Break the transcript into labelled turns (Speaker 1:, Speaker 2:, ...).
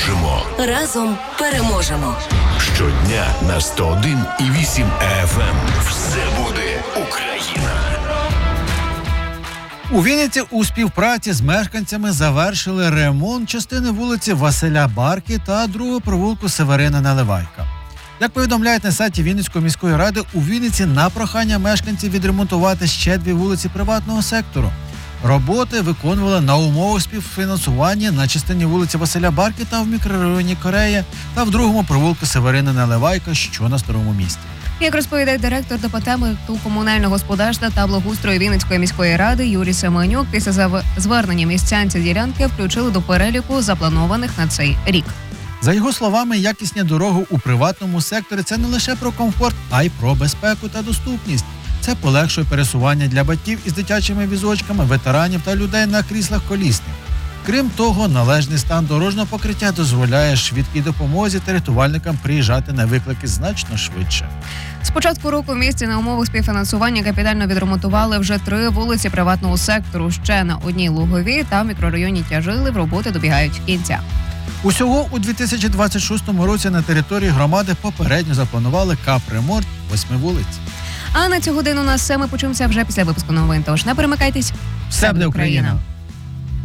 Speaker 1: Дружимо.
Speaker 2: Разом переможемо.
Speaker 1: Щодня на 101,8 FM. Все буде Україна.
Speaker 3: У Вінниці у співпраці з мешканцями завершили ремонт частини вулиці Василя Барки та другого провулку Северина Наливайка. Як повідомляють на сайті Вінницької міської ради, у Вінниці на прохання мешканців відремонтувати ще 2 вулиці приватного сектору. Роботи виконували на умовах співфінансування на частині вулиці Василя Барки та в мікрорайоні Корея та в другому провулку Северина Наливайка, що на Старому місті.
Speaker 4: Як розповідає директор департаменту комунального господарства та благоустрою Вінницької міської ради Юрій Семенюк, після звернення містян ці ділянки включили до переліку запланованих на цей рік.
Speaker 3: За його словами, якісні дороги у приватному секторі – це не лише про комфорт, а й про безпеку та доступність. Це полегшує пересування для батьків із дитячими візочками, ветеранів та людей на кріслах колісних. Крім того, належний стан дорожнього покриття дозволяє швидкій допомозі та рятувальникам приїжджати на виклики значно швидше.
Speaker 4: З початку року в місті на умовах співфінансування капітально відремонтували вже 3 вулиці приватного сектору. Ще на одній Луговій та в мікрорайоні Тяжилів роботи добігають кінця.
Speaker 3: Усього у 2026 році на території громади попередньо запланували капремонт 8 вулиць.
Speaker 4: А на цю годину у нас все. Ми почуємося вже після випуску новин. Тож не перемикайтесь.
Speaker 3: Все буде Україна!